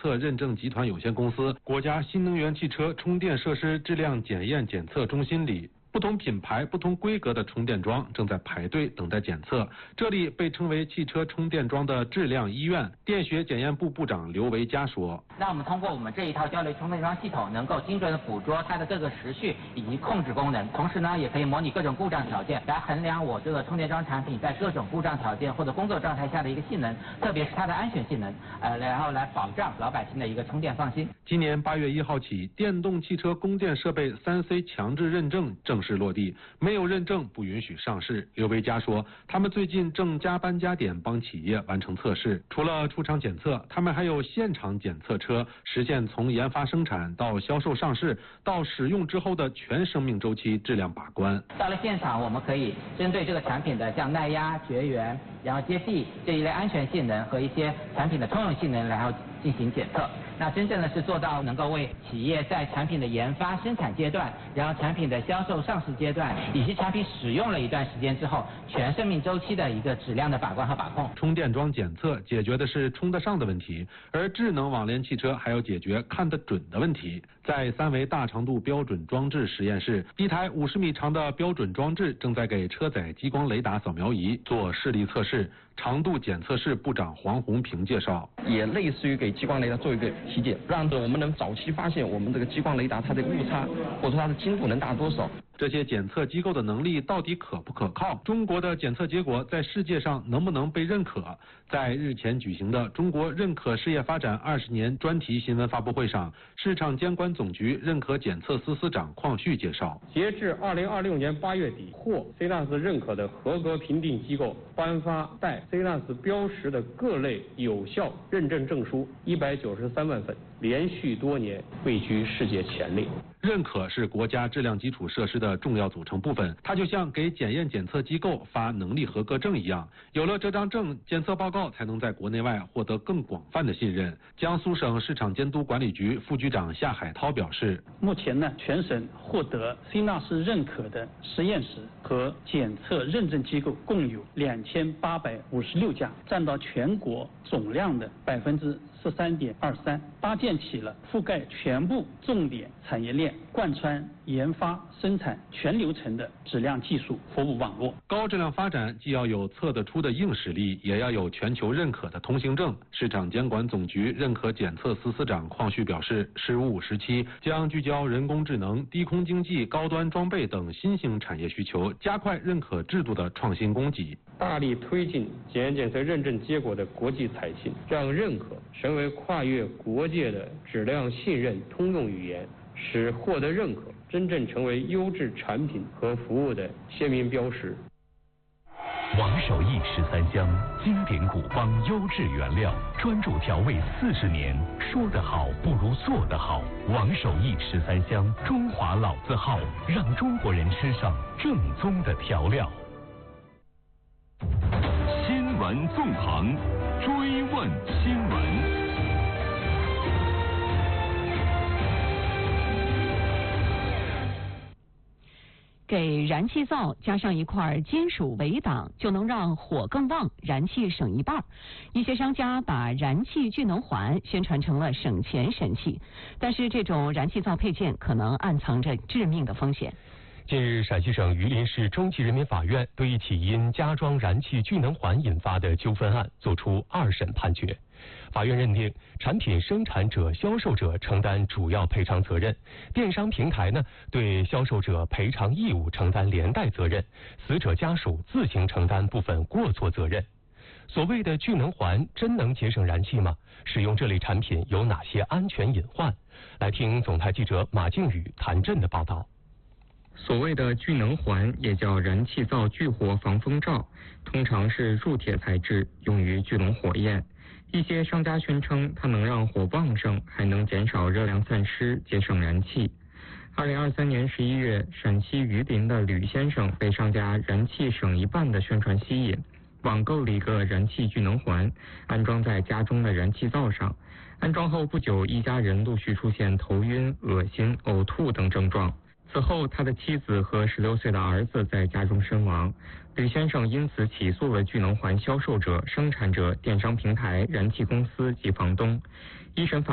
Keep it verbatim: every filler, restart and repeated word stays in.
测认证集团有限公司国家新能源汽车充电设施质量检验检测中心里，不同品牌、不同规格的充电桩正在排队等待检测。这里被称为汽车充电桩的质量医院。电学检验部部长刘维佳说：“ 那我们通过我们这一套交流充电桩系统，能够精准的捕捉它的各个时序以及控制功能，同时呢，也可以模拟各种故障条件，来衡量我这个充电桩产品在各种故障条件或者工作状态下的一个性能，特别是它的安全性能，呃，然后来保障老百姓的一个充电放心。” 今年八月一号起，电动汽车供电设备三 C 强制认证正式落地，没有认证不允许上市。刘维佳说，他们最近正加班加点帮企业完成测试，除了出厂检测，他们还有现场检测车，实现从研发生产到销售上市到使用之后的全生命周期质量把关。 到了现场，我们可以针对这个产品的像耐压、绝缘，然后接地这一类安全性能和一些产品的通用性能，然后进行检测。那真正的是做到能够为企业在产品的研发、生产阶段，然后产品的销售、上市阶段，以及产品使用了一段时间之后，全生命周期的一个质量的把关和把控。 充电桩检测解决的是充得上的问题，而智能网联汽车还要解决看得准的问题。在三维大长度标准装置实验室，一台五十米长的标准装置正在给车载激光雷达扫描仪做视力测试。长度检测室部长黄红平介绍， 也类似于给激光雷达做一个体检，让我们能早期发现我们这个激光雷达它的误差，或者说它的精度能达多少。 这些检测机构的能力到底可不可靠？中国的检测结果在世界上能不能被认可？在日前举行的中国认可事业发展二十年专题新闻发布会上，市场监管总局认可检测司司长邝旭介绍， 截至二零二六年八月底，获 C 纳斯 认可的合格评定机构颁发带 C 纳斯 标识的各类有效认证证书一百九十三万份，连续多年位居世界前列。 认可是国家质量基础设施的重要组成部分，它就像给检验检测机构发能力合格证一样，有了这张证，检测报告才能在国内外获得更广泛的信任。江苏省市场监督管理局副局长夏海涛表示， 目前呢，全省获得 C 纳斯 认可的实验室和检测认证机构共有两千八百五十六家，占到全国总量的百分之十三点二三，搭建起了覆盖全部重点产业链、贯穿研发、生产全流程的质量技术服务网络。 高质量发展既要有测得出的硬实力，也要有全球认可的通行证。市场监管总局认可检测司司长邝旭表示，十五时期将聚焦人工智能、低空经济、高端装备等新兴产业需求，加快认可制度的创新供给， 大力推进检验检测认证结果的国际采信，让认可成为跨越国界的质量信任通用语言，使获得认可真正成为优质产品和服务的鲜明标识。 王守义十三香，经典古方优质原料，专注调味四十年，说得好不如做得好。王守义十三香，中华老字号，让中国人吃上正宗的调料。新闻纵横，追问新闻。 给燃气灶加上一块金属围挡，就能让火更旺，燃气省一半。一些商家把燃气聚能环宣传成了省钱神器，但是这种燃气灶配件可能暗藏着致命的风险。 近日，陕西省榆林市中级人民法院对一起因加装燃气聚能环引发的纠纷案作出二审判决。法院认定，产品生产者、销售者承担主要赔偿责任，电商平台呢对销售者赔偿义务承担连带责任，死者家属自行承担部分过错责任。所谓的聚能环真能节省燃气吗？使用这类产品有哪些安全隐患？来听总台记者马靖宇、谭震的报道。 所谓的聚能环也叫燃气灶聚火防风罩，通常是铸铁材质，用于聚拢火焰。一些商家宣称它能让火旺盛，还能减少热量散失，节省燃气。二零二三年十一月，陕西榆林的吕先生被商家燃气省一半的宣传吸引，网购了一个燃气聚能环，安装在家中的燃气灶上。安装后不久，一家人陆续出现头晕、恶心、呕吐等症状。此后，他的妻子和十六岁的儿子在家中身亡。吕先生因此起诉了聚能环销售者、生产者、电商平台、燃气公司及房东。一审法